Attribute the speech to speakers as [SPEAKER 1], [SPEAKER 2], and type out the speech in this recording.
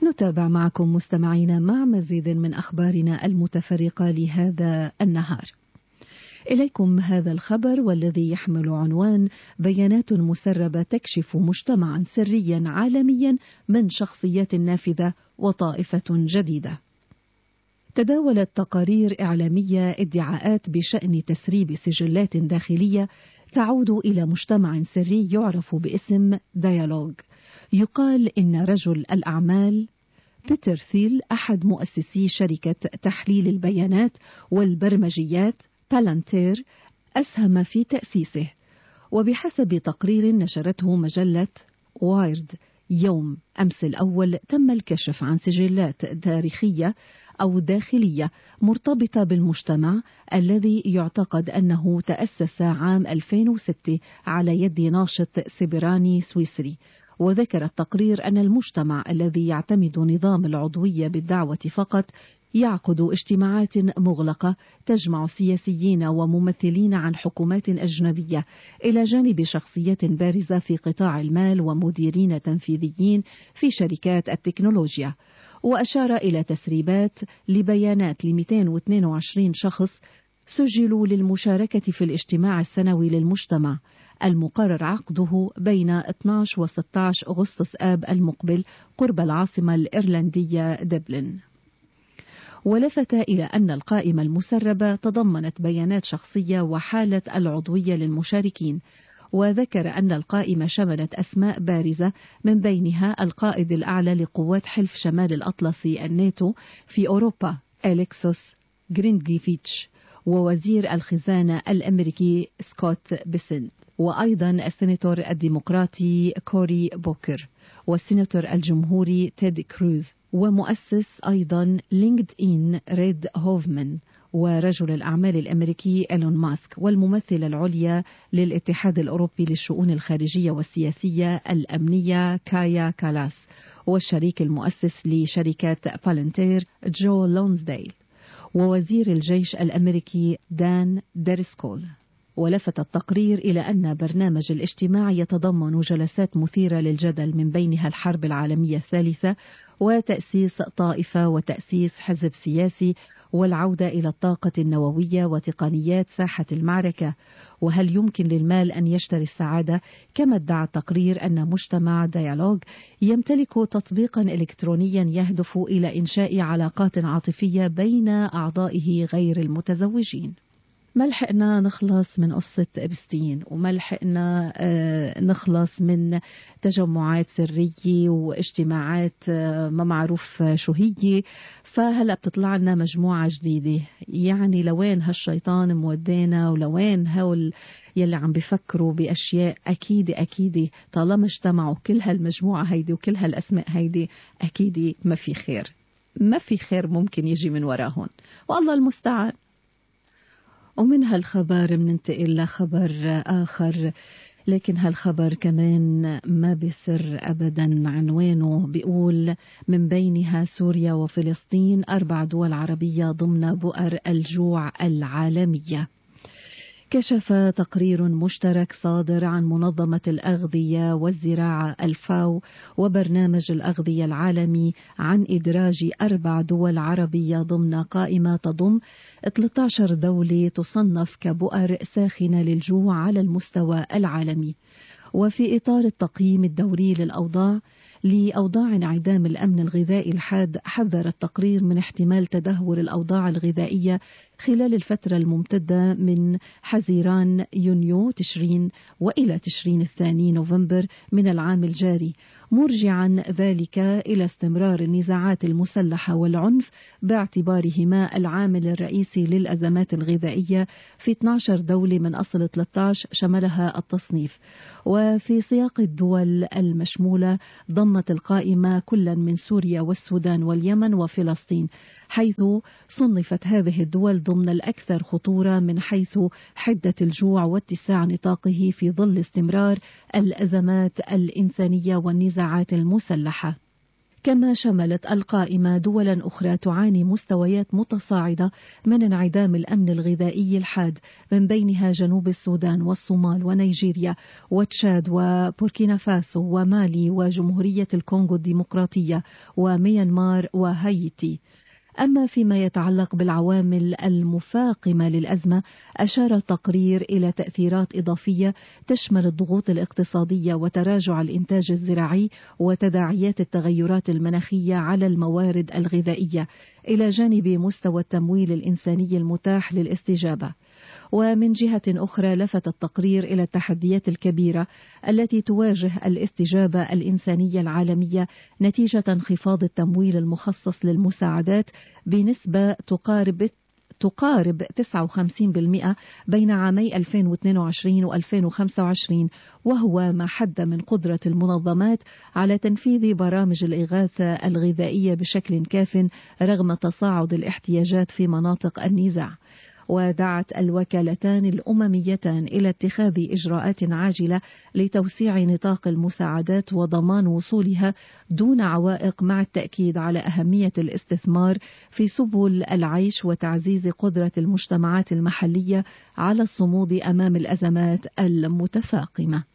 [SPEAKER 1] نتابع معكم مستمعينا مع مزيد من أخبارنا المتفرقة لهذا النهار. إليكم هذا الخبر والذي يحمل عنوان: بيانات مسربة تكشف مجتمعا سريا عالميا من شخصيات نافذة وطائفة جديدة. تداولت تقارير إعلامية ادعاءات بشأن تسريب سجلات داخلية تعود إلى مجتمع سري يعرف باسم ديالوج. يقال إن رجل الأعمال بيتر ثيل أحد مؤسسي شركة تحليل البيانات والبرمجيات بالانتير أسهم في تأسيسه. وبحسب تقرير نشرته مجلة وايرد يوم أمس الأول، تم الكشف عن سجلات تاريخية أو داخلية مرتبطة بالمجتمع الذي يعتقد أنه تأسس عام 2006 على يد ناشط سيبراني سويسري. وذكر التقرير أن المجتمع الذي يعتمد نظام العضوية بالدعوة فقط يعقد اجتماعات مغلقة تجمع سياسيين وممثلين عن حكومات أجنبية إلى جانب شخصيات بارزة في قطاع المال ومديرين تنفيذيين في شركات التكنولوجيا. وأشار إلى تسريبات لبيانات ل 222 شخص سجلوا للمشاركة في الاجتماع السنوي للمجتمع المقرر عقده بين 12 و 16 أغسطس آب المقبل قرب العاصمة الإيرلندية دبلن. ولفت إلى أن القائمة المسربة تضمنت بيانات شخصية وحالة العضوية للمشاركين. وذكر أن القائمة شملت أسماء بارزة من بينها القائد الأعلى لقوات حلف شمال الأطلسي الناتو في أوروبا أليكسوس غرينجيفيتش، ووزير الخزانة الأمريكي سكوت بيسنت، وأيضا السيناتور الديمقراطي كوري بوكر، والسيناتور الجمهوري تيد كروز، ومؤسس أيضا لينكد إن ريد هوفمان، ورجل الأعمال الأمريكي إيلون ماسك، والممثلة العليا للاتحاد الأوروبي للشؤون الخارجية والسياسية الأمنية كايا كالاس، والشريك المؤسس لشركة بالانتير جو لونزديل، ووزير الجيش الأمريكي دان ديرسكول. ولفت التقرير إلى أن برنامج الاجتماع يتضمن جلسات مثيرة للجدل من بينها الحرب العالمية الثالثة وتأسيس طائفة وتأسيس حزب سياسي والعودة إلى الطاقة النووية وتقنيات ساحة المعركة. وهل يمكن للمال أن يشتري السعادة؟ كما ادعى التقرير أن مجتمع ديالوج يمتلك تطبيقا إلكترونيا يهدف إلى إنشاء علاقات عاطفية بين أعضائه غير المتزوجين. ملحقنا نخلص من قصة إبستين، وملحقنا نخلص من تجمعات سرية واجتماعات ما معروف شو هي. فهلأ بتطلع لنا مجموعة جديدة. يعني لوين هالشيطان مودينا، ولوين هول يلي عم بفكروا بأشياء أكيد طالما اجتمعوا كل هالمجموعة هيدي وكل هالأسماء هيدي أكيد ما في خير ممكن يجي من وراهن، والله المستعان. ومن هالخبر مننتقل لخبر آخر، لكن هالخبر كمان ما بسر أبدا. عنوانه بيقول: من بينها سوريا وفلسطين 4 دول عربية ضمن بؤر الجوع العالمية. كشف تقرير مشترك صادر عن منظمة الأغذية والزراعة الفاو وبرنامج الأغذية العالمي عن إدراج 4 دول عربية ضمن قائمة تضم 13 دولة تصنف كبؤر ساخنة للجوع على المستوى العالمي. وفي إطار التقييم الدوري لأوضاع انعدام الأمن الغذائي الحاد، حذر التقرير من احتمال تدهور الأوضاع الغذائية خلال الفترة الممتدة من حزيران يونيو تشرين وإلى تشرين الثاني نوفمبر من العام الجاري، مرجعا ذلك إلى استمرار النزاعات المسلحة والعنف باعتبارهما العامل الرئيسي للأزمات الغذائية في 12 دولة من أصل 13 شملها التصنيف. وفي سياق الدول المشمولة ضمت القائمة كلا من سوريا والسودان واليمن وفلسطين، حيث صنفت هذه الدول ضمن الأكثر خطورة من حيث حدة الجوع واتساع نطاقه في ظل استمرار الأزمات الإنسانية والنزاعات المسلحة. كما شملت القائمة دولا أخرى تعاني مستويات متصاعدة من انعدام الأمن الغذائي الحاد، من بينها جنوب السودان والصومال ونيجيريا وتشاد وبوركينا فاسو ومالي وجمهورية الكونغو الديمقراطية وميانمار وهايتي. أما فيما يتعلق بالعوامل المفاقمة للأزمة، أشار التقرير إلى تأثيرات إضافية تشمل الضغوط الاقتصادية وتراجع الإنتاج الزراعي وتداعيات التغيرات المناخية على الموارد الغذائية، إلى جانب مستوى التمويل الإنساني المتاح للاستجابة. ومن جهة أخرى لفت التقرير إلى التحديات الكبيرة التي تواجه الاستجابة الإنسانية العالمية نتيجة انخفاض التمويل المخصص للمساعدات بنسبة تقارب 59% بين عامي 2022 و 2025، وهو ما حد من قدرة المنظمات على تنفيذ برامج الإغاثة الغذائية بشكل كاف رغم تصاعد الاحتياجات في مناطق النزاع. ودعت الوكالتان الأمميتان إلى اتخاذ إجراءات عاجلة لتوسيع نطاق المساعدات وضمان وصولها دون عوائق، مع التأكيد على أهمية الاستثمار في سبل العيش وتعزيز قدرة المجتمعات المحلية على الصمود أمام الأزمات المتفاقمة.